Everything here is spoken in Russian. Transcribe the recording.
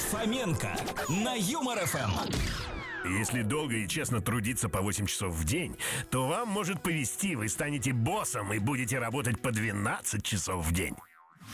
Фоменко на Юмор ФМ. Если долго и честно трудиться по 8 часов в день, то вам может повезти, вы станете боссом и будете работать по 12 часов в день.